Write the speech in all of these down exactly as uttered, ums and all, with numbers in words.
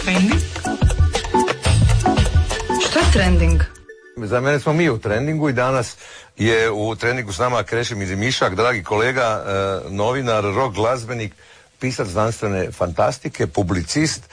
Trending? Što je trending? Za mene smo mi u trendingu i danas je u trendingu s nama Krešimir Zimišak, dragi kolega, e, novinar, rock glazbenik, pisac znanstvene fantastike, publicist,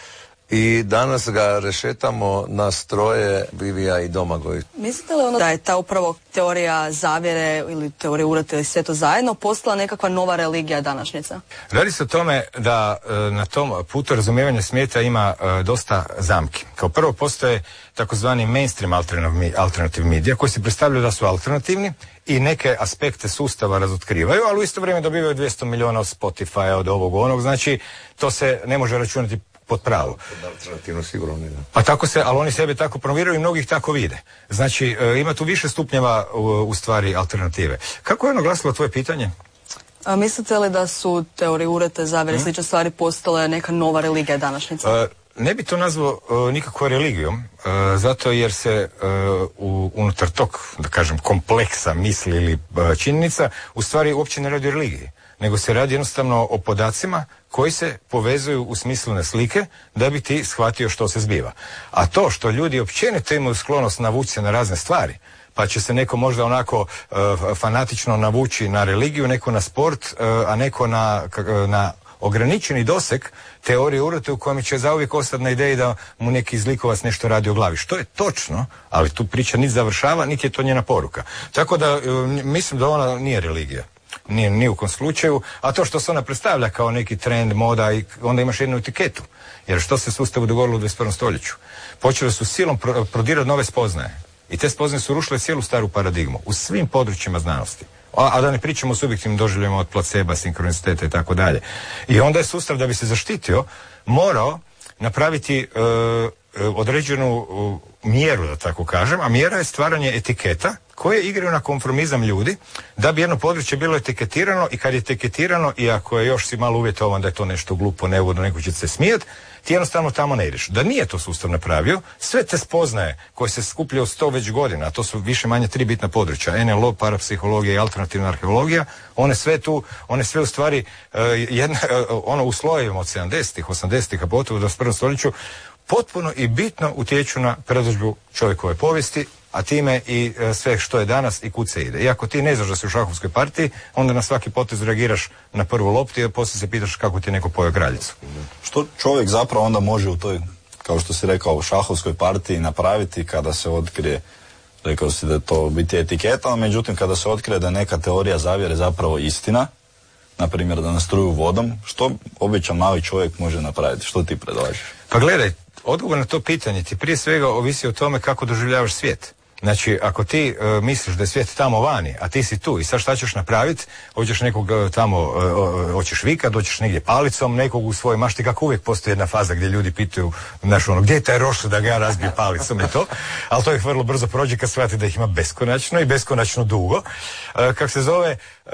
i danas ga rešetamo na stroje Vivija i Domagoj. Mislite li ono da je ta upravo teorija zavjere ili teorija urote ili sve to zajedno postala nekakva nova religija današnjica? Radi se o tome da e, na tom putu razumijevanja svijeta ima e, dosta zamki. Kao prvo postoje takozvani mainstream alternative media koji se predstavljaju da su alternativni i neke aspekte sustava razotkrivaju, ali u isto vrijeme dobivaju dvjesto milijuna od Spotify, od ovog onog, znači to se ne može računati pod pravo. Alternativno sigurno ne. Pa tako se, ali oni sebe tako promoviraju i mnogih tako vide. Znači, e, ima tu više stupnjeva u, u stvari alternative. Kako je ono glasilo tvoje pitanje? A mislite li da su teorije urete, zavjere, hmm? slične stvari postale neka nova religija današnjica? E, ne bi to nazvao e, nikakvom religijom, e, zato jer se e, u, unutar tog, da kažem, kompleksa misli ili e, činjenica, u stvari uopće ne radi o religiji, nego se radi jednostavno o podacima koji se povezuju u smislene slike da bi ti shvatio što se zbiva. A to što ljudi općenito imaju sklonost navući se na razne stvari, pa će se neko možda onako uh, fanatično navući na religiju, neko na sport, uh, a neko na, na ograničeni doseg teorije urote u kojem će zauvijek ostati na ideji da mu neki zlikovac nešto radi u glavi. Što je točno, ali tu priča niti završava, niti je to njena poruka. Tako da uh, mislim da ona nije religija. Nije ni u kom slučaju, a to što se ona predstavlja kao neki trend, moda, i onda imaš jednu etiketu. Jer što se sustavu dogodilo u dvadeset prvom stoljeću? Počeli su silom pro, prodirati nove spoznaje. I te spoznaje su rušile cijelu staru paradigmu u svim područjima znanosti. A, a da ne pričamo o subjektivnim doživljajima od placeba, sinkroniciteta i tako dalje. I onda je sustav, da bi se zaštitio, morao napraviti e, određenu e, mjeru, da tako kažem, a mjera je stvaranje etiketa koje igraju na konformizam ljudi da bi jedno područje bilo etiketirano, i kad je etiketirano, i ako je još si malo uvjetovan da je to nešto glupo, neugodno, neko će se smijeti, ti jednostavno tamo ne ideš. Da nije to sustav napravio, sve te spoznaje koje se skupljaju sto već godina, a to su više manje tri bitna područja, en el o, parapsihologija i alternativna arheologija, one sve tu, one sve u stvari uh, jedna, uh, ono u slojevima od sedamdesetih, osamdesetih, a pogotovo u dvadeset prvom stoljeću, potpuno i bitno utječu na predodžbu čovjekove povijesti, a time i e, sve što je danas i kud se ide. I ako ti ne znaš da si u šahovskoj partiji, onda na svaki potez reagiraš na prvu loptu i poslije se pitaš kako ti neko pojeo kraljicu. Što čovjek zapravo onda može u toj, kao što si rekao, u šahovskoj partiji napraviti kada se otkrije, rekao si da to biti etiketa, ali međutim kada se otkrije da je neka teorija zavjere zapravo istina, na primjer da nas struju vodom, što običan mali čovjek može napraviti? Što ti predlažeš? Pa gledaj, odgovor na to pitanje ti prije svega ovisi o tome kako doživljavaš svijet. Znači, ako ti uh, misliš da je svijet tamo vani, a ti si tu i sad šta ćeš napraviti, hoćeš nekog uh, tamo, uh, hoćeš vikat, hoćeš negdje palicom, nekog u svojoj mašti, kako uvijek postoji jedna faza gdje ljudi pitaju, znaš ono, gdje je taj roš da ga ja razbijem palicom i to, ali to ih vrlo brzo prođe kad shvati da ih ima beskonačno i beskonačno dugo. Uh, kako se zove, uh,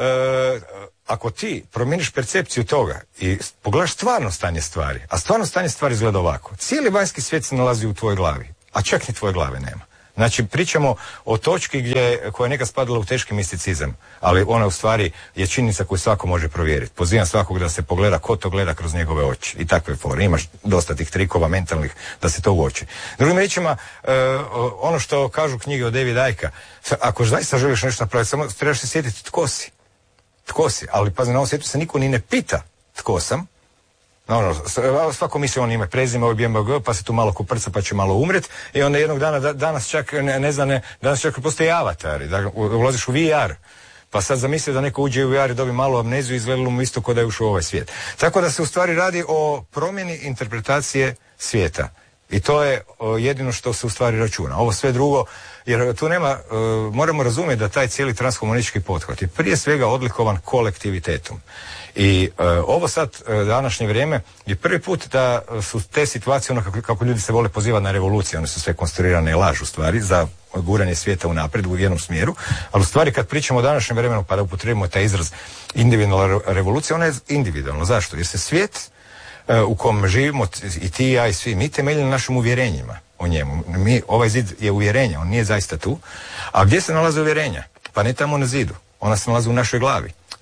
ako ti promijeniš percepciju toga i pogledaš stvarno stanje stvari, a stvarno stanje stvari izgleda ovako, cijeli vanjski svijet se nalazi u tvojoj glavi, a čak ni tvoje glave nema. Znači, pričamo o točki gdje, koja je nekad spadala u teški misticizam, ali ona u stvari je činjenica koju svako može provjeriti. Pozivam svakog da se pogleda ko to gleda kroz njegove oči i takve fore. Imaš dosta tih trikova mentalnih da se to uoči. Drugim riječima, e, ono što kažu knjige od Davida Icka, ako zaista želiš nešto napraviti, samo trebaš se sjetiti tko si. Tko si, ali pazi, na ovom svijetu se niko ni ne pita tko sam. No, no, svako misli on ime prezime, ovaj B M G, pa se tu malo kuprca pa će malo umret, i onda jednog dana, da, danas čak ne, ne zna, ne, danas čak postoji avatar, da ulaziš u V R, pa sad zamisli da neko uđe u V R i dobi malo amneziju i izgledalo mu isto kao da je ušao u ovaj svijet. Tako da se u stvari radi o promjeni interpretacije svijeta. I to je o, jedino što se u stvari računa. Ovo sve drugo, jer tu nema, e, moramo razumjeti da taj cijeli transhumanistički pothvat je prije svega odlikovan kolektivitetom. I e, ovo sad, e, današnje vrijeme, je prvi put da su te situacije, ono kako, kako ljudi se vole pozivati na revolucije, one su sve konstruirane i laž u stvari, za guranje svijeta unaprijed u jednom smjeru, ali u stvari kad pričamo o današnjem vremenu, pa da upotrijebimo taj izraz individualna revolucija, ona je individualna. Zašto? Jer se svijet e, u kom živimo, i ti, i ja, i svi, mi temelji na našim uvjerenjima o njemu. Mi, ovaj zid je uvjerenje, on nije zaista tu. A gdje se nalaze uvjerenja? Pa ne tamo na zidu, ona se nalazi u našoj glavi.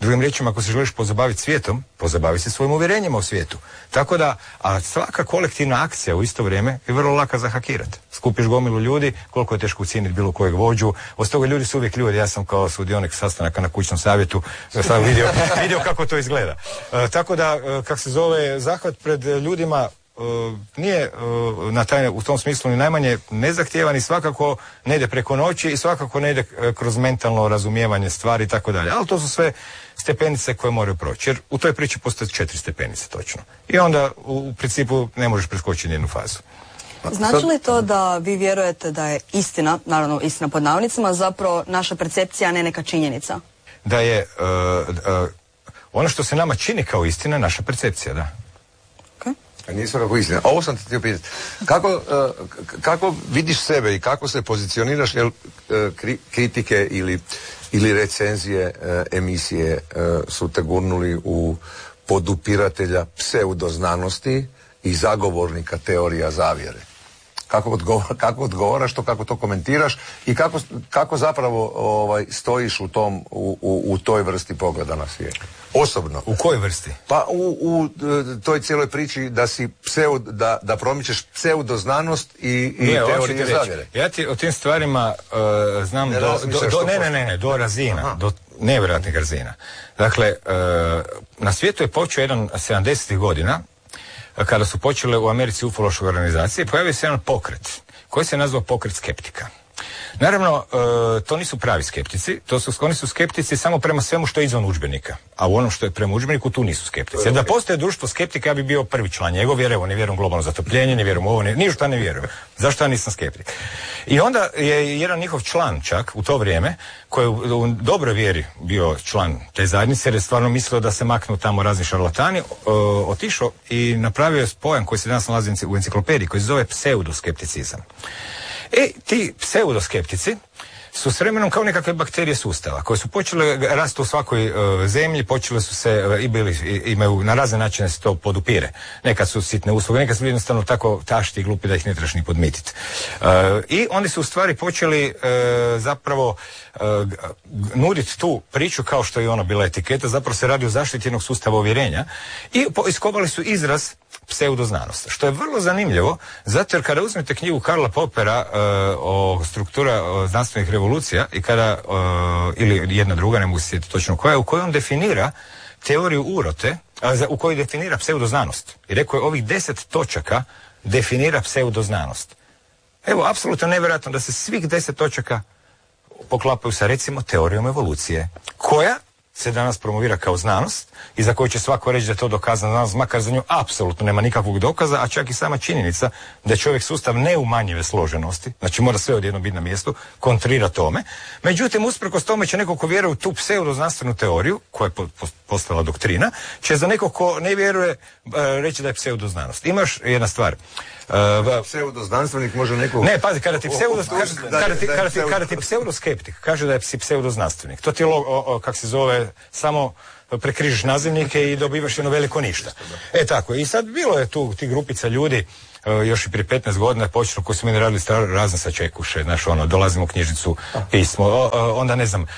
Drugim riječima, ako se želiš pozabaviti svijetom, pozabavi se svojim uvjerenjima u svijetu. Tako da, a svaka kolektivna akcija u isto vrijeme je vrlo laka za hakirati. Skupiš gomilu ljudi, koliko je teško ucijeniti bilo kojeg vođu. Od toga ljudi su uvijek ljudi. Ja sam kao sudionik sastanaka na kućnom savjetu sam vidio, vidio kako to izgleda. E, tako da, e, kak se zove, zahvat pred ljudima Uh, nije uh, na taj, u tom smislu ni najmanje nezahtjevan i svakako ne ide preko noći i svakako ne ide uh, kroz mentalno razumijevanje stvari i tako dalje. Ali to su sve stepenice koje moraju proći. Jer u toj priči postoje četiri stepenice točno. I onda u, u principu ne možeš preskočiti nijednu fazu. Znači li to da vi vjerujete da je istina, naravno istina pod navodnicima, zapravo naša percepcija, a ne neka činjenica? Da je uh, uh, ono što se nama čini kao istina, naša percepcija, da. Nije svakako istina. Ovo sam ti htio pitati. Kako, uh, kako vidiš sebe i kako se pozicioniraš, jer uh, kri, kritike ili, ili recenzije uh, emisije uh, su te gurnuli u podupiratelja pseudoznanosti i zagovornika teorija zavjere. Kako, odgovor, kako odgovaraš to, kako to komentiraš i kako, kako zapravo ovaj, stojiš u, tom, u, u, u toj vrsti pogleda na svijet? Osobno. U kojoj vrsti? Pa u, u toj cijeloj priči da si pseud, da, da promičeš pseudoznanost i, i ne, teorije zavjere. Ja ti o tim stvarima uh, znam ne do, do, do, ne, ne, ne, ne, do razina, Aha. do nevjerojatnih razina. Dakle, uh, na svijetu je počeo jedan sedamdesetih godina, kada su počele u Americi ufološke organizacije, pojavio se jedan pokret koji se nazvao pokret skeptika. Naravno, e, to nisu pravi skeptici, to su, oni su skeptici samo prema svemu što je izvan udžbenika, a u onom što je prema udžbeniku tu nisu skeptici. Jer da postoje društvo skeptika, ja bi bio prvi član njegov, jer evo, ne vjerujem u globalno zatopljenje, ne vjerujem u ovo, ne, ništa ne vjerujem. Zašto ja nisam skeptik? I onda je jedan njihov član čak u to vrijeme, koji je u, u dobroj vjeri bio član te zajednice, jer je stvarno mislio da se maknu tamo razni šarlatani, e, otišao i napravio je pojam koji se danas nalazi u enciklopediji, koji se zove pseudoskepticizam. E, ti pseudoskeptici su s vremenom kao nekakve bakterije sustava, koje su počele rasti u svakoj uh, zemlji, počele su se uh, i bili, i, imaju na razne načine se to podupire. Nekad su sitne usluge, nekad su jednostavno tako tašti i glupi da ih ne trebaš ni podmititi. Uh, I oni su u stvari počeli uh, zapravo uh, nuditi tu priču kao što je ona bila etiketa, zapravo se radi o zaštiti jednog sustava uvjerenja i po, iskovali su izraz pseudoznanost, što je vrlo zanimljivo, zato jer kada uzmete knjigu Karla Popera uh, o struktura uh, znanstvenih revolucija i kada, uh, ili jedna druga, ne mogu se sjetiti točno koja, u kojoj on definira teoriju urote, a, za, u kojoj definira pseudoznanost. I rekao je ovih deset točaka definira pseudoznanost. Evo, apsolutno nevjerojatno da se svih deset točaka poklapaju sa, recimo, teorijom evolucije, koja se danas promovira kao znanost i za koju će svako reći da je to dokazana znanost, makar za nju apsolutno nema nikakvog dokaza, a čak i sama činjenica da je čovjek sustav neumanjive složenosti, znači mora sve odjedno biti na mjestu, kontrira tome. Međutim, usprkos tome će neko ko vjeruje u tu pseudoznanstvenu teoriju, koja je po, po, postala doktrina, će za neko ko ne vjeruje uh, reći da je pseudoznanost. Ima još jedna stvar. Uh, pseudoznanstvenik može nekog... Ne, pazi, kada ti, pseudo, kada ti, kada ti, kada ti pseudoskeptik kaže da je si pseudoznanstvenik, to ti je, kak se zove, samo prekrižiš nazivnike i dobivaš jedno veliko ništa. E tako, i sad bilo je tu ti grupica ljudi, Uh, još i prije petnaest godina počelo, koji su meni radili razne sačekuše, znaš, ono, dolazimo u knjižnicu, pismo, o, o, onda ne znam,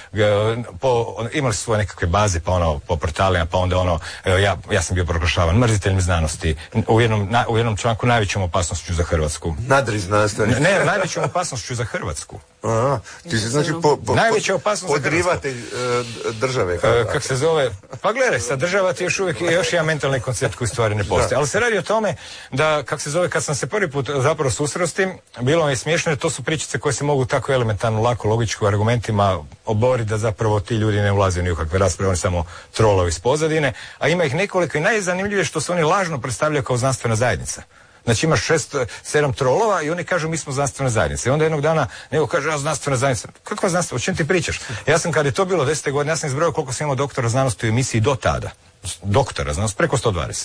po, imali su svoje nekakve baze, pa ono, po portalima, pa onda ono, ja, ja sam bio proglašavan mrziteljem znanosti, u jednom, na, u jednom članku najvećom opasnošću za Hrvatsku. Nadri znanstvenik. Ne, ne, najvećom opasnošću za Hrvatsku. Aha, ti si znači po, po, najveća opasnost podrivatelj uh, države. Kako kak se zove? Pa gledaj, sad država ti još uvijek je još jedan mentalni koncept koji stvari ne postoji. Ali se radi o tome da, kak se zove, kad sam se prvi put zapravo susreo s tim, bilo mi je smiješno jer to su pričice koje se mogu tako elementarno, lako, logičko argumentima oboriti da zapravo ti ljudi ne ulaze u nikakve rasprave, oni samo trolovi iz pozadine, a ima ih nekoliko i najzanimljivije što se oni lažno predstavljaju kao znanstvena zajednica. Znači imaš šest, sedam trolova i oni kažu mi smo znanstvena zajednica. I onda jednog dana neko kaže ja znanstvena zajednica. Kakva znanstvena? O čem ti pričaš? Ja sam kad je to bilo desete godine, ja sam izbrojao koliko sam imao doktora znanosti u emisiji do tada. Doktora znanosti, preko sto dvadeset.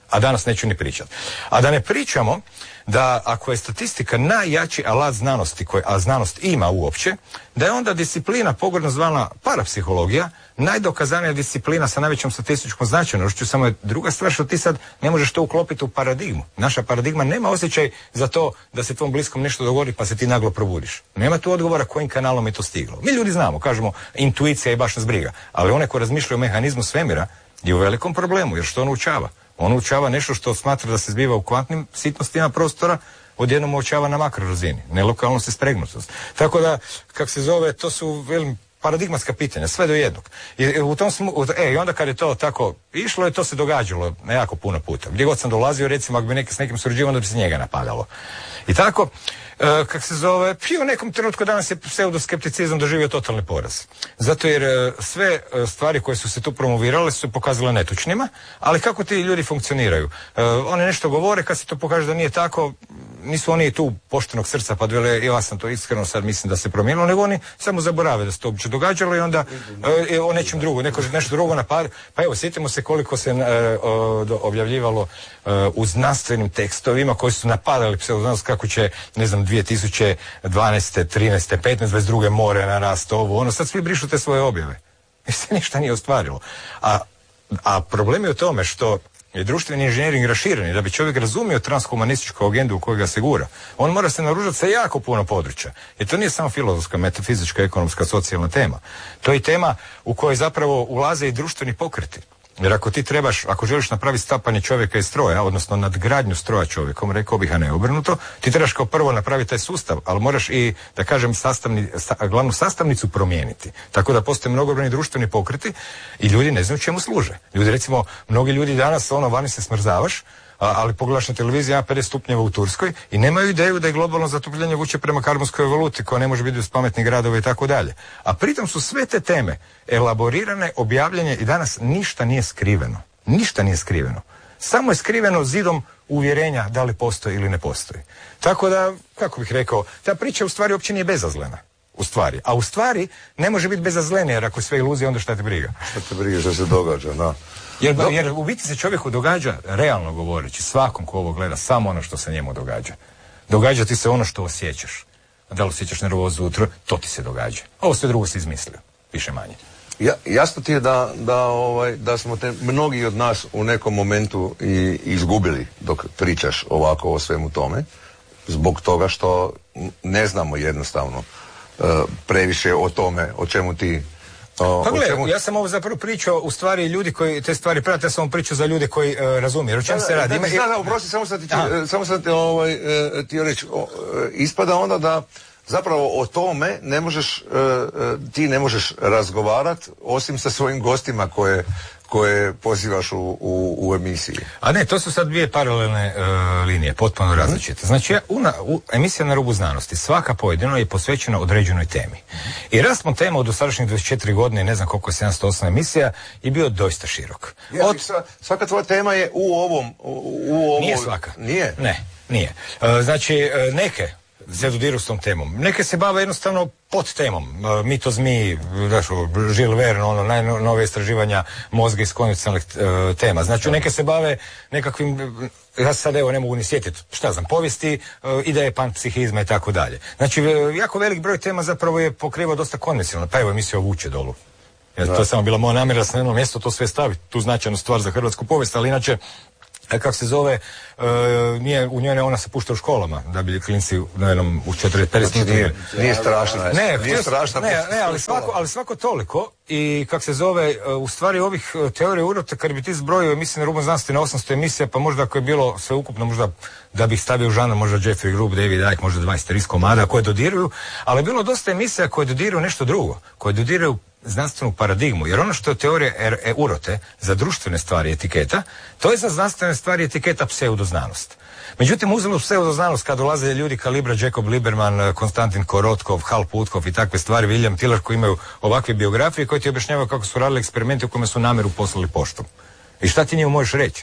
A danas neću ni pričati. A da ne pričamo da ako je statistika najjači alat znanosti, koje, a znanost ima uopće, da je onda disciplina pogrdno zvana parapsihologija najdokazanija disciplina sa najvećom statističkom značajnošću, samo je druga stvar što ti sad ne možeš to uklopiti u paradigmu. Naša paradigma nema osjećaj za to da se tvom bliskom nešto dogodi pa se ti naglo probudiš. Nema tu odgovora kojim kanalom je to stiglo. Mi ljudi znamo, kažemo intuicija i baš nas briga, ali one koji razmišljaju o mehanizmu svemira je u velikom problemu, jer što on učava? On učava nešto što smatra da se zbiva u kvantnim sitnostima prostora, odjednom učava na makrorazini, nelokalnost i spregnutost. Tako da, kak se zove, to su velim paradigmatska pitanja, sve do jednog. I, u tom smu, e, i onda kad je to tako išlo, je to se događalo jako puno puta. Gdje god sam dolazio, recimo, ako bi neki s nekim surađivao, onda bi se njega napadalo. I tako, e, kak se zove, i u nekom trenutku danas je pseudoskepticizam doživio totalni poraz. Zato jer e, sve e, stvari koje su se tu promovirale su se pokazale netočnima, ali kako ti ljudi funkcioniraju? E, oni nešto govore, kad se to pokaže da nije tako, nisu oni tu poštenog srca pa vele, ja sam to iskreno sad mislim da se promijenilo, nego oni samo zaborave da se to uopće događalo i onda e, o nečem drugom, neko nešto drugo napad. Pa evo, sjetimo se koliko se e, o, do, objavljivalo e, u znanstvenim tekstovima koji su napadali pseudoznanost kako će, ne znam, dvije tisuće dvanaeste, trinaeste, petnaeste, dvadeset druge more narast ovo, ono, sad svi brišu te svoje objave. I se ništa nije ostvarilo. A, a problem je u tome što je društveni inženjering raširen i da bi čovjek razumio transhumanističku agendu u kojoj ga se gura, on mora se naoružati sa jako puno područja. Jer to nije samo filozofska, metafizička, ekonomska, socijalna tema. To je i tema u kojoj zapravo ulaze i društveni pokreti. Jer ako ti trebaš, ako želiš napraviti stapanje čovjeka iz stroja, odnosno nadgradnju stroja čovjekom, rekao bih, a ne obrnuto, ti trebaš kao prvo napraviti taj sustav, ali moraš i, da kažem, sastavni, sa, glavnu sastavnicu promijeniti. Tako da postoje mnogobrojni društveni pokreti i ljudi ne znaju čemu služe. Ljudi, recimo, mnogi ljudi danas, ono, vani se smrzavaš, a, ali pogledaš na televiziji ima pedeset stupnjeva u Turskoj i nemaju ideju da je globalno zatopljenje vuče prema karbonskoj valuti koja ne može biti uz pametnih gradova i tako dalje. A pritom su sve te teme elaborirane, objavljene i danas ništa nije skriveno. Ništa nije skriveno. Samo je skriveno zidom uvjerenja da li postoji ili ne postoji. Tako da, kako bih rekao, ta priča u stvari uopće nije bezazlena. U stvari. A u stvari ne može biti bezazlenija, jer ako je sve iluzija, onda šta te briga? Šta te briga, što se događa, da. Jer, jer u biti se čovjeku događa, realno govoreći, svakom ko ovo gleda, samo ono što se njemu događa. Događa ti se ono što osjećaš. A da li osjećaš nervozu utro, to ti se događa. Ovo sve drugo si izmislio, više manje. Ja, jasno ti je da, da, ovaj, da smo te mnogi od nas u nekom momentu i izgubili dok pričaš ovako o svemu tome, zbog toga što ne znamo jednostavno uh, previše o tome, o čemu ti... O, pa gledaj, čemu... ja sam ovo zapravo pričao, u stvari ljudi koji te stvari prate, ja sam ovo pričao za ljude koji uh, razumiju. O čemu se radi? Da, da, da, uprosti, samo sam ti, samo sam ti ovaj, uh, ti reći, uh, ispada onda da zapravo o tome ne možeš, uh, ti ne možeš razgovarati osim sa svojim gostima koje, koje pozivaš u, u, u emisiji. A ne, to su sad dvije paralelne uh, linije, potpuno različite. Znači, una, u, emisija Na rubu znanosti, svaka pojedina je posvećena određenoj temi. I raspon tema od dosadašnjih dvadeset četiri godine, ne znam koliko je sedamsto osam emisija, je bio doista širok. Ja, od... Svaka tvoja tema je u ovom... U, u ovom... Nije svaka. Nije? Ne, nije. Uh, znači, uh, neke se dodiru s tom temom. Neke se bave jednostavno pod temom. Uh, mito zmiji, daš, Žil Verne, ono, najnove istraživanja mozga iz konvencionalnih uh, tema. Znači, neke se bave nekakvim, ja sad evo ne mogu ni sjetiti, šta znam, povijesti, uh, ideje panpsihizma i tako dalje. Znači, jako velik broj tema zapravo je pokrivao dosta konvencionalno. Pa evo emisija o Vuče dolu. Ja, to je samo bila moja namjera da se na jedno mjesto to sve staviti, tu značajnu stvar za hrvatsku povijest, ali inače, kako se zove, e, nije, u njoj ona se pušta u školama, da bi klinci na jednom u četrdeset pedeset znači, nije, nije strašno. Ne, nije strašno. Ne, ne, ali svako, ali svako toliko i kako se zove, u stvari ovih teorija urote, kad bi ti zbrojio emisije Na rubu znanosti na osamsto emisija, pa možda ako je bilo sve ukupno, možda da bih stavio u žanr, možda Jeffrey Grubb, David Icke, možda dvadeset tri komada koje dodiruju, ali je bilo dosta emisija koje dodiruju nešto drugo, koje dodiruju znanstvenu paradigmu, jer ono što je teorija er, er, urote za društvene stvari etiketa, to je za znanstvene stvari etiketa pseudoznanost. Međutim, uzelo pseudoznanost kad dolaze ljudi kalibra Jacob Lieberman, Konstantin Korotkov, Hal Putkov i takve stvari, William Tiller, koji imaju ovakve biografije koji ti objašnjavaju kako su radili eksperimenti u kojima su namjeru poslali poštom. I šta ti njemu možeš reći?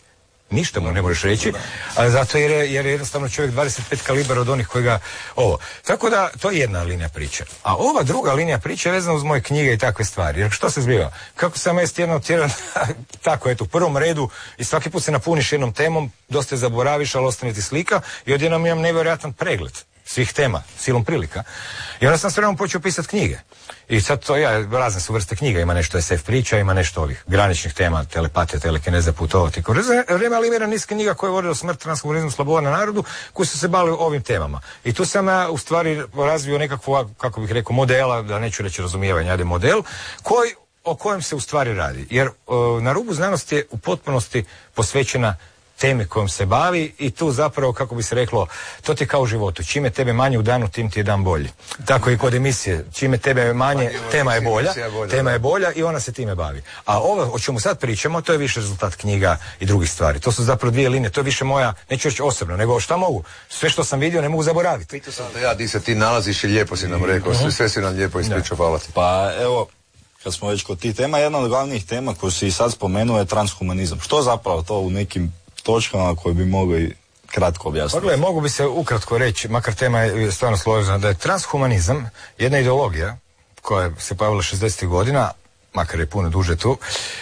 Ništa mu ne možeš reći, a zato jer je, jer je jednostavno čovjek dvadeset pet kalibara od onih koji ga ovo. Tako da, to je jedna linija priče. A ova druga linija priče je vezana uz moje knjige i takve stvari. Jer što se zbiva? Kako sam jest jednom tjedan, tako eto, u prvom redu i svaki put se napuniš jednom temom, dosta je zaboraviš, ali ostane ti slika i odjednom imam nevjerojatan pregled svih tema, silom prilika. I onda sam s vremenom počeo pisati knjige. I sad to, ja, razne su vrste knjiga, ima nešto es ef priča, ima nešto ovih graničnih tema, telepatija, telekineza, putovati. Vreme, ali ima niz knjiga koje vode o smrt, transhumanizmu, sloboda na narodu, koji su se bavili ovim temama. I tu sam ja u stvari razvio nekakvu, kako bih rekao, modela, da neću reći razumijevanje, ajde model, koji, o kojem se u stvari radi. Jer o, na rubu znanosti je u potpunosti posvećena teme kojom se bavi i tu zapravo, kako bi se reklo, to ti je kao u životu. Čime tebe manje u danu, tim ti je dan bolji. Tako i kod emisije. Čime tebe manje, tema je bolja, tema je bolja i ona se time bavi. A ovo o čemu sad pričamo, to je više rezultat knjiga i drugih stvari. To su zapravo dvije linije. To je više moja, neću reći osobno, nego šta mogu. Sve što sam vidio ne mogu zaboraviti. Pitao sam te ja, di se ti nalaziš i lijepo si nam rekao. Mm-hmm. Sve si nam lijepo ispričao, hvala ti. Pa evo, kad smo već kod tih tema, jedna od glavnih tema koju si i sad spomenuo je transhumanizam. Što zapravo to u nekim točkama koje bi mogli kratko objasniti? Pogledaj, mogu bi se ukratko reći, makar tema je stvarno složena, da je transhumanizam jedna ideologija koja se pojavila šezdesetih godina, makar je puno duže tu,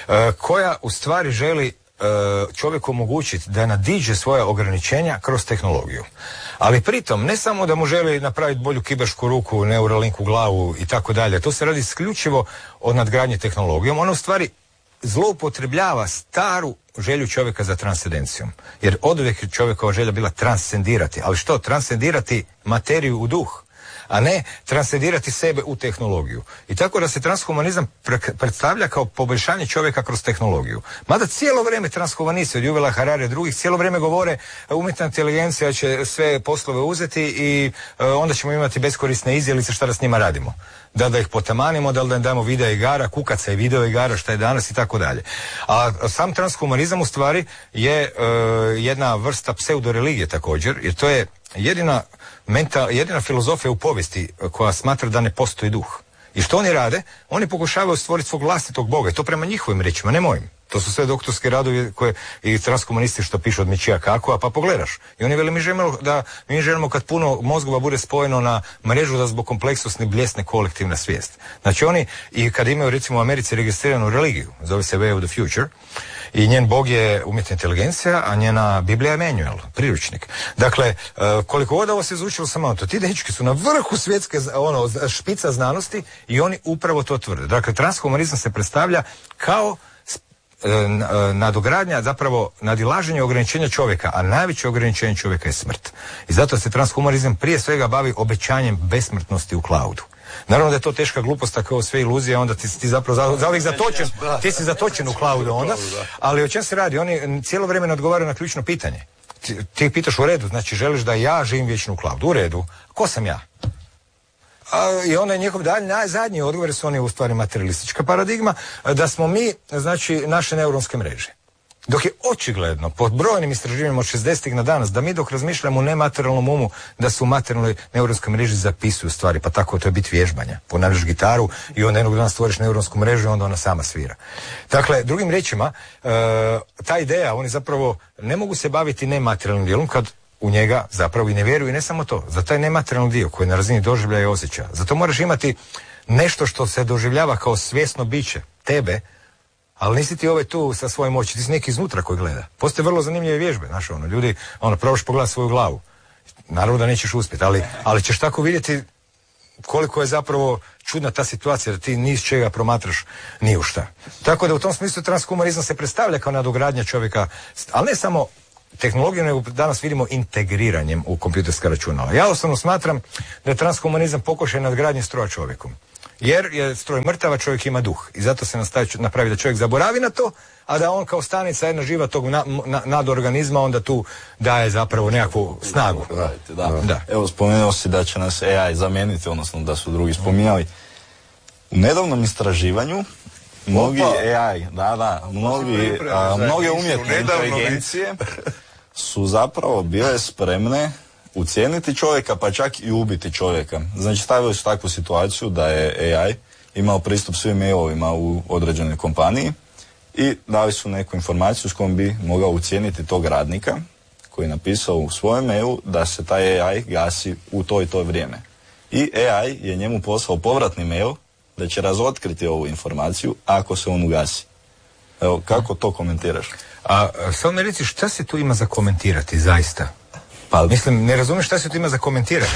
koja u stvari želi čovjeku omogućiti da nadiđe svoja ograničenja kroz tehnologiju. Ali pritom, ne samo da mu želi napraviti bolju kibersku ruku, neuralinku glavu i tako dalje, to se radi isključivo o nadgradnji tehnologijom, ona u stvari zloupotrebljava staru želju čovjeka za transcendencijom. Jer oduvijek je čovjekova želja bila transcendirati. Ali što? Transcendirati materiju u duh, a ne transcendirati sebe u tehnologiju. I tako da se transhumanizam pre- predstavlja kao poboljšanje čovjeka kroz tehnologiju. Mada cijelo vrijeme transhumanisti od Yuvala Harare i drugih cijelo vrijeme govore umjetna inteligencija će sve poslove uzeti i e, onda ćemo imati beskorisne izjelice šta da s njima radimo. Da da ih potamanimo, da li da im damo video igara, kukaca i video igara, šta je danas i tako dalje. A sam transhumanizam u stvari je e, jedna vrsta pseudoreligije također, jer to je jedina Mental, jedina filozofija u povijesti koja smatra da ne postoji duh. I što oni rade? Oni pokušavaju stvoriti svog vlastitog Boga. I to prema njihovim rečima, ne mojim. To su sve doktorske radovi koje i transhumanisti što pišu od Michija Kakua, pa pogledaš. I oni veli, mi želimo da mi želimo kad puno mozgova bude spojeno na mrežu da zbog kompleksnosti bljesne kolektivna svijest. Znači oni, i kad imaju recimo u Americi registriranu religiju, zove se Way of the Future, i njen Bog je umjetna inteligencija, a njena Biblija je manual, priručnik. Dakle, koliko god ovo se izučilo samo to, ti dečki su na vrhu svjetske ono, špica znanosti i oni upravo to tvrde. Dakle, transhumanizam se predstavlja kao nadogradnja, zapravo nadilaženje ograničenja čovjeka, a najveće ograničenje čovjeka je smrt. I zato se transhumanizam prije svega bavi obećanjem besmrtnosti u cloudu. Naravno da je to teška glupost, tako sve iluzije, onda ti, ti zapravo za ovih zatočen, ti si zatočen u cloudu onda, ali o čem se radi? Oni cijelo vrijeme ne odgovaraju na ključno pitanje. Ti, ti pitaš u redu, znači želiš da ja živim vječno u cloudu, u redu, ko sam ja? A, I onda je njihov dalj, najzadnji odgovor su oni u stvari materialistička paradigma, da smo mi, znači, naše neuronske mreže. Dok je očigledno, pod brojnim istraživanjima od šezdesetih na danas, da mi dok razmišljamo u nematerijalnom umu, da su u materijalnoj neuronskoj mreži zapisuju stvari, pa tako to je bit vježbanja. Ponavljaš gitaru i onda jednog dana stvoriš neuronsku mrežu i onda ona sama svira. Dakle, drugim riječima, e, ta ideja, oni zapravo ne mogu se baviti nematerijalnim dijelom kad u njega zapravo i ne vjeruju i ne samo to. Za taj nematerijalni dio koji je na razini doživljaja i osjećaja. Zato moraš imati nešto što se doživljava kao svjesno biće tebe, ali nisi ti ovaj tu sa svojim oči, ti si neki iznutra koji gleda. Postoje vrlo zanimljive vježbe, znaš, ono, ljudi, ono, probaš pogledati svoju glavu. Naravno da nećeš uspjeti, ali, ali ćeš tako vidjeti koliko je zapravo čudna ta situacija, da ti niz čega promatraš ni u šta. Tako da u tom smislu transhumanizam se predstavlja kao nadogradnja čovjeka, ali ne samo tehnologiju, nego danas vidimo integriranjem u kompjuterska računala. Ja osobno smatram da je transhumanizam pokušaj nadgradnje stroja čovjekom. Jer je stroj mrtav, a čovjek ima duh. I zato se nastavi, napravi da čovjek zaboravi na to, a da on kao stanica jedna živa tog na, na, nadorganizma onda tu daje zapravo nekakvu snagu. Da, da. Da. Evo, spomenuo si da će nas A I zamijeniti, odnosno da su drugi spominjali. U nedavnom istraživanju mnogi A I, da, da, mnogi, a, mnoge umjetne inteligencije su zapravo bile spremne ucijeniti čovjeka, pa čak i ubiti čovjeka. Znači, stavili su takvu situaciju da je A I imao pristup svim mailovima u određenoj kompaniji i dali su neku informaciju s kojom bi mogao ucijeniti tog radnika koji je napisao u svojem mailu da se taj A I gasi u to i to vrijeme. I A I je njemu poslao povratni mail da će razotkriti ovu informaciju ako se on ugasi. Evo, kako to komentiraš? A samo mi reci, šta se tu ima za komentirati, zaista? Pa, mislim, ne razumiješ šta se tu ima za komentirati?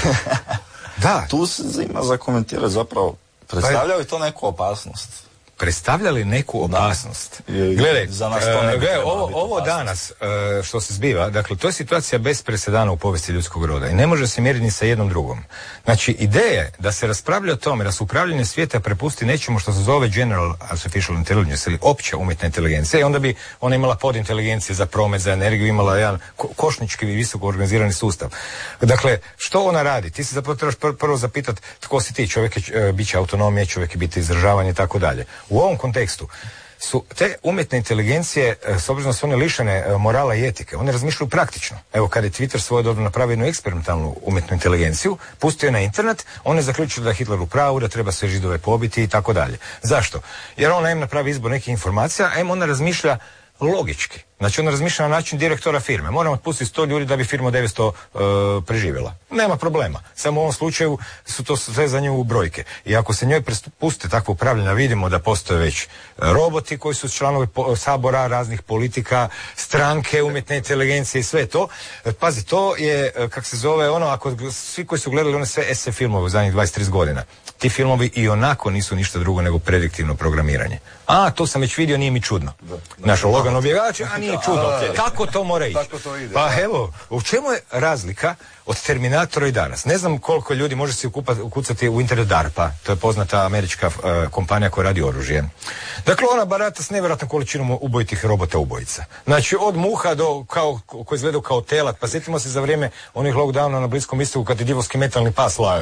Da. Tu se ima za komentirati zapravo. Predstavlja li to neku opasnost? Predstavlja li neku opasnost? Gledaj, za nas to ne bi gledaj, ovo, ovo danas uh, što se zbiva, dakle, to je situacija bez presedana u povijesti ljudskog roda i ne može se mjeriti ni sa jednom drugom. Znači, ideje da se raspravlja o tome, da se upravljanje svijeta prepusti nečemu što se zove General Artificial Intelligence ili opća umjetna inteligencija i onda bi ona imala podinteligencije za promet, za energiju, imala jedan ko košnički i visoko organizirani sustav. Dakle, što ona radi? Ti se zapravo trebaš pr prvo zapitati tko si ti, čovjek je uh, biće autonomije, čovjek je biti izražavanje i tako dalje. U ovom kontekstu su te umjetne inteligencije, s obzirom da su one lišene morala i etike, one razmišljaju praktično. Evo, kad je Twitter svojedobno napravio jednu eksperimentalnu umjetnu inteligenciju, pustio je na internet, on je zaključio da je Hitler u pravu, da treba sve Židove pobiti i tako dalje. Zašto? Jer ona em napravi izbor nekih informacija, em ona razmišlja logički. Znači ona razmišlja na način direktora firme. Moramo otpustiti sto ljudi da bi firma devetsto uh, preživjela. Nema problema. Samo u ovom slučaju su to sve za nju brojke. I ako se njoj puste takvo upravljanje, vidimo da postoje već roboti koji su članovi sabora, raznih politika, stranke, umjetne inteligencije i sve to. Pazi, to je, kak se zove, ono, ako svi koji su gledali one sve es ef filmove u zadnjih dvadeset do trideset godina, ti filmovi i onako nisu ništa drugo nego prediktivno programiranje. A, to sam već vidio, nije mi čudno. Naš Logan objegač, a nije čudno. Kako to mora ići? Pa evo, u čemu je razlika od Terminatora i danas? Ne znam koliko ljudi može se ukucati u internet DARPA, to je poznata američka uh, kompanija koja radi oružje. Dakle, ona barata s nevjerojatnom količinom ubojitih robota ubojica. Znači, od muha do, kao, koji izgledaju kao telat, pa sjetimo se za vrijeme onih lockdowna na Bliskom istoku kad je divovski metalni pas laje.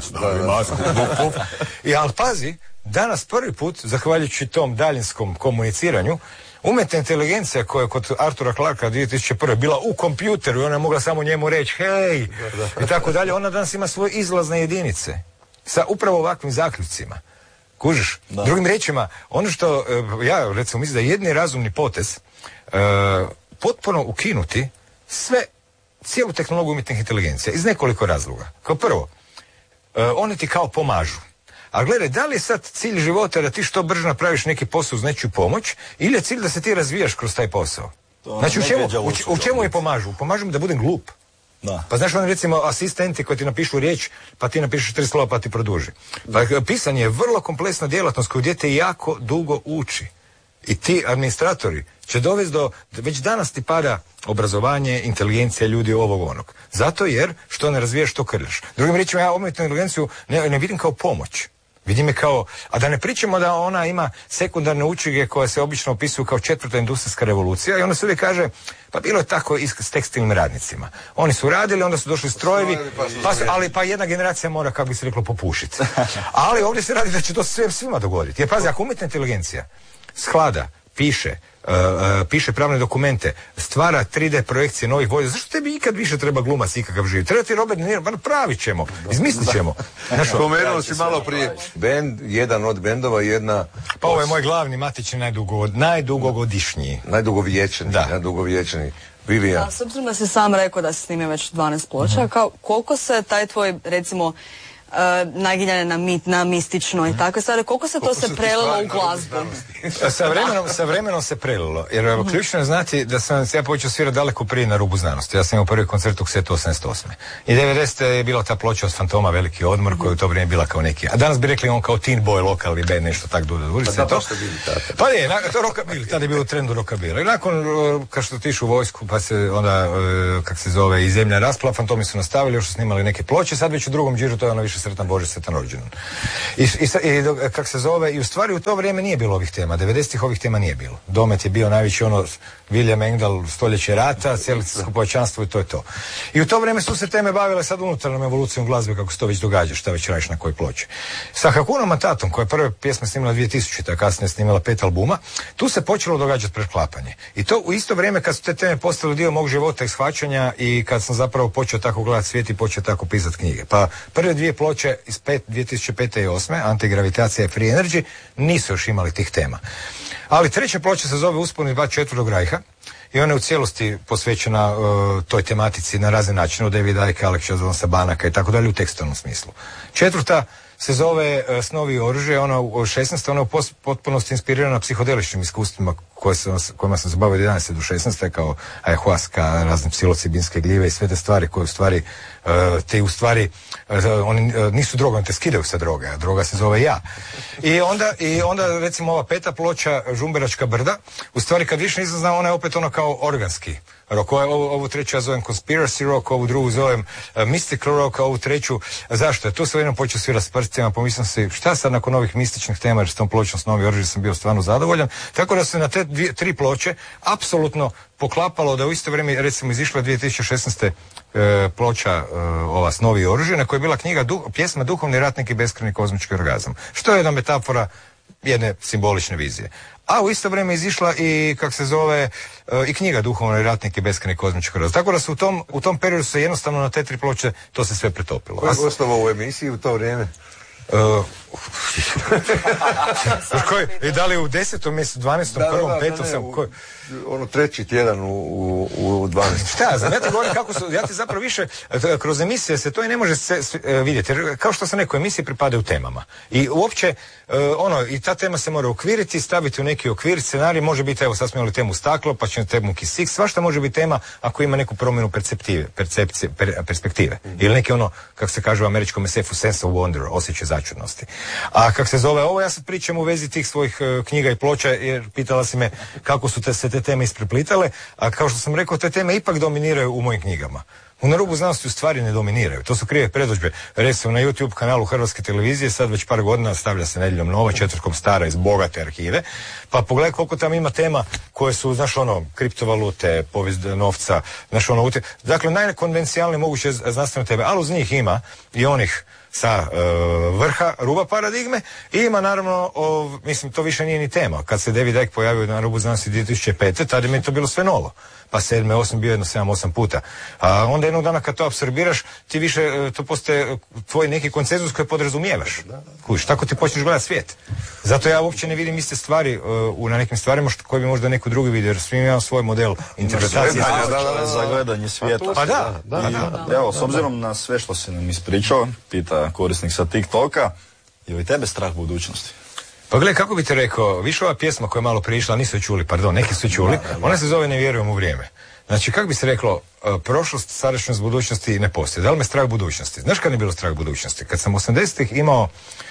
I, ali pazi, danas prvi put, zahvaljujući tom daljinskom komuniciranju, umjetna inteligencija koja je kod Artura Clarka dvije tisuće prve bila u kompjuteru i ona je mogla samo njemu reći hej i tako dalje, ona danas ima svoje izlazne jedinice sa upravo ovakvim zaključcima. Kužiš? Da. Drugim riječima, ono što ja recimo mislim da je jedni razumni potez uh, potpuno ukinuti sve, cijelu tehnologiju umjetnih inteligencija iz nekoliko razloga. Kao prvo, uh, one ti kao pomažu. A gledaj, da li je sad cilj života da ti što brže napraviš neki posao uz nečiju pomoć ili je cilj da se ti razvijaš kroz taj posao? To znači u čemu, u, u čemu je pomažu? Pomažu mi da budem glup. Da. Pa znaš oni recimo asistenti koji ti napišu riječ pa ti napišeš tri slova pa ti produži. Pa pisanje je vrlo kompleksna djelatnost koju dijete jako dugo uči. I ti administratori će dovesti do, već danas ti pada obrazovanje, inteligencija ljudi ovog onog. Zato jer što ne razvijaš, što krljaš. Drugim riječima, ja umjetnu inteligenciju ne, ne vidim kao pomoć. Vidim je kao, a da ne pričamo da ona ima sekundarne učinke koje se obično opisuju kao četvrta industrijska revolucija i ona se uvijek kaže, pa bilo je tako i s tekstilnim radnicima. Oni su radili, onda su došli strojevi, pa su, ali pa jedna generacija mora, kako bi se reklo, popušiti. Ali ovdje se radi da će to sve svima dogoditi. Jer pazi, ako umjetna inteligencija sklada, piše, uh, uh, piše pravne dokumente, stvara tri de projekcije novih vojska, zašto tebi ikad više treba glumac ikakav živi? Treba ti Robert De Niro, pa napravit ćemo, izmislit ćemo. Spomenuo si malo prije bend, jedan od bendova, jedna... Pa ovo je moj glavni matični najdugo, najdugogodišnji. Najdugovječni, da. najdugovječni. Vivija. A s obzirom da si sam rekao da si snimio već dvanaest ploča, mm-hmm. kao, koliko se taj tvoj, recimo, Uh, naginjane na mit, na mistično i takve stvari, koliko se koliko to se prelilo u glazbu? sa, vremenom, sa vremenom se prelilo, jer mm-hmm. ključno je znati da sam ja počeo svirati daleko prije na rubu znanosti. Ja sam imao prvi koncert u Ksetu osamdeset osme. I devedesete je bila ta ploča od Fantoma, Veliki odmor, mm-hmm. koja u to vrijeme bila kao neki. A danas bi rekli on kao teen boy, lokalni band, nešto tak dude. Pa da, to što bili tada. Pa je, to rockabilly, tada je bilo u trendu rockabilly. I nakon, kad što tišu u vojsku, pa se onda, kak se zove, i zemlja raspala, Fantomi su nastavili, još su snimali neke ploče, sad već u drugom džiru to je ono više Sretan Bože, Sretan rođendan. I, i, i kak se zove, i u stvari u to vrijeme nije bilo ovih tema, devedesetih ovih tema nije bilo. Domet je bio najveći ono, William Engdahl, stoljeće rata, cjelinsko povećanstvo i to je to. I u to vrijeme su se teme bavile sad unutarnjom evolucijom glazbe, kako se to već događa, šta već radiš na kojoj ploči. Sa Hakunom Matatom, koja je prve pjesme snimila dvije tisućite, a kasnije snimala pet albuma, tu se počelo događati preklapanje. I to u isto vrijeme kad su te teme postale dio mog života i shvaćanja i kad sam zapravo počeo tako gledati svijet i počeo tako pisati knjige. Pa prve dvije ploče ploče iz dvije tisuće pete i osme, Antigravitacija i Free Energy, nisu još imali tih tema. Ali treća ploča se zove Usponi dva četvrtog rajha i ona je u cijelosti posvećena uh, toj tematici na razne načine, od Davida Icke, Alexa Jonesa, Banaka i tako dalje, u tekstualnom smislu. Četvrta se zove uh, Snovi i oružje, ona u šesnaestoj ona je u potpunosti inspirirana psihodeličnim iskustvima koje sam, kojima sam se bavio od jedanaeste do šesnaeste kao ayahuasca, razne psilocibinske gljive i sve te stvari koje u stvari uh, te u stvari uh, oni uh, nisu droga, oni te skidaju sa droge, a droga se zove ja. I onda, i onda recimo ova peta ploča Žumberačka brda, u stvari kad više nisam znao, ona je opet ono kao organski rock. Ovu, ovu treću ja zovem conspiracy rock, ovu drugu zovem uh, mystical rock, ovu treću, zašto je? Tu sam jednom počeo svirati s prstima, pomislim se šta sad nakon ovih mističnih tema, jer s tom pločom Snovi oružje sam bio stvarno zadovoljan, tako da se na te dvije, tri ploče apsolutno poklapalo da u isto vrijeme recimo izišla dvije tisuće šesnaeste e, ploča e, ova Snovi i oružje, na kojoj je bila knjiga du, pjesma Duhovni ratnik i beskrajni kozmički orgazam, što je jedna metafora jedne simbolične vizije. A u isto vrijeme izišla i, kak se zove, e, i knjiga Duhovni ratnik i beskrajni kozmički orgazam. Tako da su u tom, u tom periodu se jednostavno na te tri ploče to se sve pretopilo. Ko je gostovao u emisiji u to vrijeme? Uh, koji, i da li u desetom mjesecu, dvanaestom, da, prvom, da, petom ne, sam... u, Koji... ono treći tjedan u, u, u dvanaestom. Šta ja znam, ja ti govorim kako su, ja ti zapravo više, kroz emisije se to i ne može se, se vidjeti, jer kao što sam rekao, emisije pripadaju temama. I uopće, uh, ono, i ta tema se mora ukviriti, staviti u neki okvir, scenarij može biti, evo sad smo imali temu staklo, pa ćemo temu kisik, svašta može biti tema ako ima neku promjenu perceptive, percepcije, per, perspektive. Mm-hmm. Ili neki ono, kako se kaže u američkom esefu, sense of wonder, osjećaj začudnosti. A kak se zove ovo, ja sad pričam u vezi tih svojih uh, knjiga i ploča, jer pitala si me kako su te, se te teme ispreplitale, a kao što sam rekao, te teme ipak dominiraju u mojim knjigama. U Na rubu znanosti u stvari ne dominiraju. To su krive predodžbe. Recimo na YouTube kanalu Hrvatske televizije sad već par godina stavlja se Nedjeljom nova, četvrtkom stara iz bogate arhive. Pa pogledaj koliko tamo ima tema koje su, znaš ono, kriptovalute, povijest novca, znaš ono, ute... dakle najkonvencijalnije moguće znanstvene teme, ali uz njih ima i onih sa e, vrha ruba paradigme i ima naravno, o, mislim to više nije ni tema. Kad se David Icke pojavio na rubu znanosti dvije tisuće pete. tada mi je to bilo sve novo. Pa sedme, osam, bio jedno sedam, osam puta. A onda jednog dana kad to apsorbiraš, ti više, to postaje tvoj neki konsenzus koji podrazumijevaš. Kužiš, tako ti počneš gledati svijet. Zato ja uopće ne vidim iste stvari uh, na nekim stvarima što, koje bi možda neko drugi vidio, jer svi imamo svoj model interpretacije. Da, da, da, za gledanje svijeta. Pa da, da, da, da, da. Evo, s obzirom na sve što si nam ispričao, pita korisnik sa TikToka, je li tebe strah budućnosti? Pa gledaj, kako bi te rekao, više ova pjesma koja je malo prišla, nisu čuli, pardon, neki su čuli, ona se zove Ne vjerujem u vrijeme. Znači, kako bi se reklo, prošlost, sadašnjost, budućnosti ne postoji. Da li me strah budućnosti? Znaš kad je bilo strah budućnosti? Kad sam osamdesetih imao,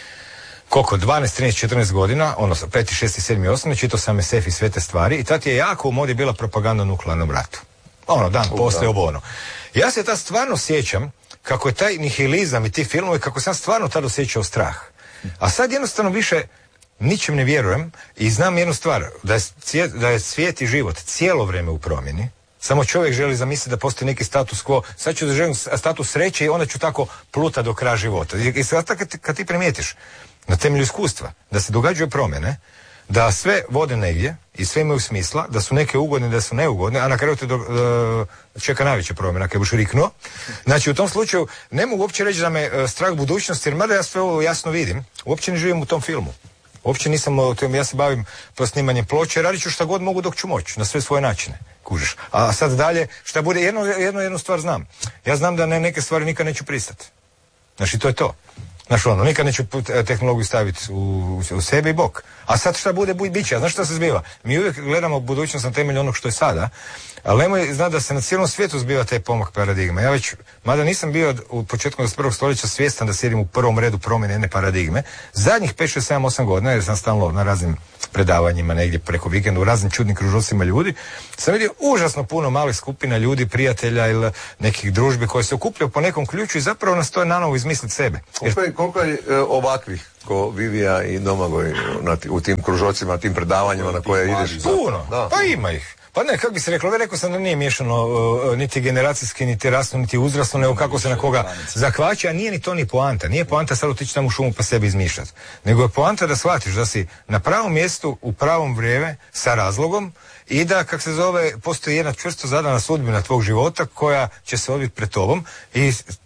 koliko, dvanaest, trinaest, četrnaest godina, ono, peti, šesti, sedmi, osmi, čitao sam es ef i sve te stvari i tad je jako u modi bila propaganda o nuklearnom ratu. Ono, dan poslije ovo ono. Ja se tad stvarno sjećam kako je taj nihilizam i ti filmovi, kako sam stvarno tad osjećao strah. A sad jednostavno više ničem ne vjerujem i znam jednu stvar, da je, svijet, da je svijet i život cijelo vrijeme u promjeni, samo čovjek želi zamisliti da postoji neki status quo, sad ću da želim status sreće i onda ću tako pluta do kraja života. I sad kad, kad ti primijetiš na temelju iskustva da se događaju promjene, da sve vode negdje i sve imaju smisla, da su neke ugodne, da su neugodne, a na kraju te do, uh, čeka najveća promjena, kad buš riknuo. Znači u tom slučaju ne mogu uopće reći da me uh, strah budućnosti, jer mada ja sve ovo jasno vidim, uopće ne živim u tom filmu. Uopće nisam, ja se bavim snimanjem ploče, radit ću šta god mogu dok ću moći, na sve svoje načine, kužiš. A sad dalje, šta bude, jednu, jednu, jednu stvar znam. Ja znam da ne, neke stvari nikad neću pristati. Znači, to je to. Znaš ono, nikad neću tehnologiju staviti u, u sebi i bok. A sad šta bude, buj, bit će. A znaš šta se zbiva? Mi uvijek gledamo budućnost na temelju onog što je sada, ali nemoj znati da se na cijelom svijetu zbiva taj pomak paradigma. Ja već, mada nisam bio u početku dvadeset prvog stoljeća svjestan da sjedim u prvom redu promjene jedne paradigme, zadnjih pet, šest, sedam, osam godina, jer sam stalno na raznim predavanjima negdje preko vikenda, u raznim čudnim kružocima ljudi, sam vidio užasno puno malih skupina ljudi, prijatelja ili nekih družbi koje se okupljaju po nekom ključu i zapravo nastoje nanovo izmisliti sebe. Jer... Koliko je, koliko je e, ovakvih ko Vivija i Domagoj na, u tim kružocima, tim predavanjima na koje ideš? Puno, da. Pa ima ih. Pa ne, kako bi se reklo, rekao sam da nije miješano uh, niti generacijski, niti rasno, niti uzrasno, nego kako se na koga zakvači, a nije ni to ni poanta. Nije poanta sad otići tamo u šumu pa sebi izmišljati. Nego je poanta da shvatiš da si na pravom mjestu, u pravom vrijeme, sa razlogom i da, kak se zove, postoji jedna čvrsto zadana sudbina tvog života koja će se odviti pred tobom i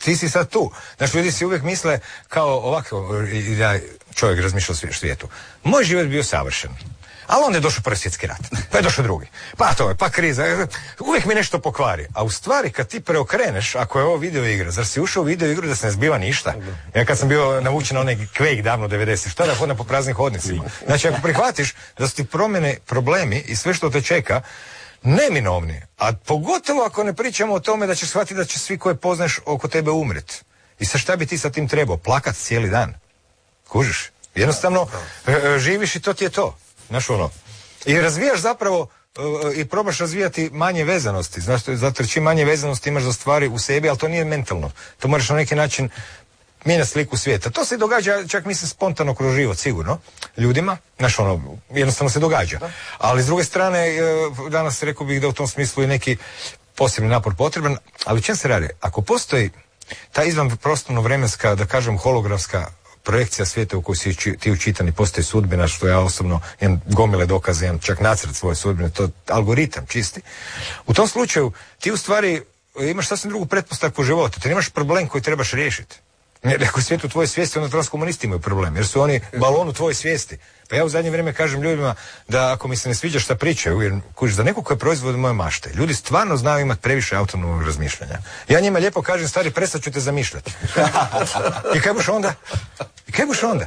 ti si sad tu. Znaš, ljudi si uvijek misle kao ovako, da čovjek razmišlja o svijetu. Moj život je bio savršen. Ali onda je došao prvi svjetski rat, pa je došao drugi, pa to je, pa kriza, uvijek mi nešto pokvari. A u stvari kad ti preokreneš, ako je ovo video igra, zar si ušao u video igru da se ne zbiva ništa? Ja kad sam bio navučen na onaj Quake davno devedeset, šta da hodam po praznim hodnicima? Znači ako prihvatiš da su ti promjene, problemi i sve što te čeka, neminovni, a pogotovo ako ne pričamo o tome da ćeš shvatiti da će svi koje poznaš oko tebe umret. I sa šta bi ti sa tim trebao? Plakat cijeli dan. Kužiš? Jednostavno živiš i to ti je to. Znaš ono, i razvijaš zapravo uh, i probaš razvijati manje vezanosti, znaš, zato jer čim manje vezanosti imaš za stvari u sebi, ali to nije mentalno, to moraš na neki način mijenjati sliku svijeta. To se događa, čak mislim, spontano kroz život, sigurno, ljudima, znaš ono, jednostavno se događa. Ali s druge strane, uh, danas rekao bih da u tom smislu je neki posebni napor potreban, ali čem se radi? Ako postoji ta izvan prostorno vremenska, da kažem, holografska projekcija svijeta u kojoj si ti učitan i postoji sudbina, što ja osobno imam gomile dokaze, imam čak nacrt svoje sudbine, to je algoritam čisti. U tom slučaju ti u stvari imaš sasvim drugu pretpostavku u životu, ti nemaš problem koji trebaš riješiti. Ako je svijet u tvojoj svijesti, onda transkomunisti imaju problem, jer su oni balon u tvojoj svijesti. Pa ja u zadnje vrijeme kažem ljudima da ako mi se ne sviđa šta pričaju, jer kužiš, za nekog koji proizvode moje mašte, ljudi stvarno znaju imati previše autonomnog razmišljanja. Ja njima lijepo kažem, stari, prestat ću te zamišljati. I kaj buš onda? I kaj buš onda?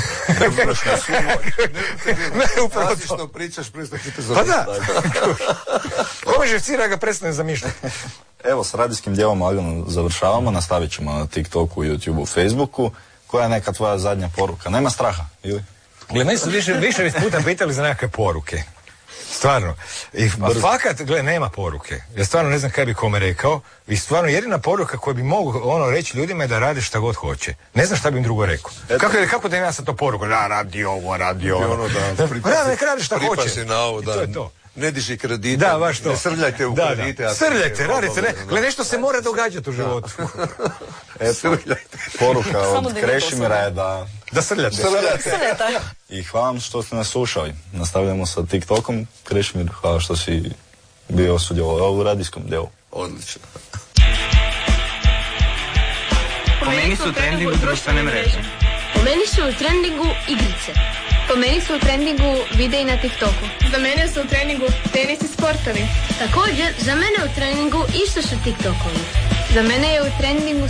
Ne, upravo to. Pričaš, prestat ću te zamišljati. Pa da. Kome živcira ga prestane zamišljati? Evo, s radijskim dijelom lagano završavamo, nastavit ćemo na TikToku, YouTubeu, Facebooku. Koja je neka tvoja zadnja poruka? Nema straha, ili? Gle, meni su više, više puta pitali za nekakve poruke. Stvarno. I fakat, gle, nema poruke. Ja stvarno ne znam kaj bi kome rekao. I stvarno jedina poruka koju bi mogu ono reći ljudima je da rade šta god hoće. Ne znam šta bi im drugo rekao. Kako, kako da im ja sad to poruku? Da, radi ovo, radi ovo. Ono, da, da, nek radi šta hoće. Si na ovo, da. I to je to. Ne diži kredite, da, baš to. Ne srljajte u da, kredite. Da. Srljajte, radite, ne. Gle, nešto se mora događati u životu. Eto, poruka od Krešimira je da... Da srljate. Srljate. I hvala vam što ste nas slušali. Nastavljamo sa TikTokom. Krešimir, hvala što si bio sudjelovao u radijskom delu. Odlično. Po meni su u trendingu društvene mreže. Po meni su u trendingu igrice. Po meni su u trendingu videi na TikToku. Za mene su u treningu tenis i sportovi. Također, za mene u treningu isto su TikTokovi. Za mene je u trendingu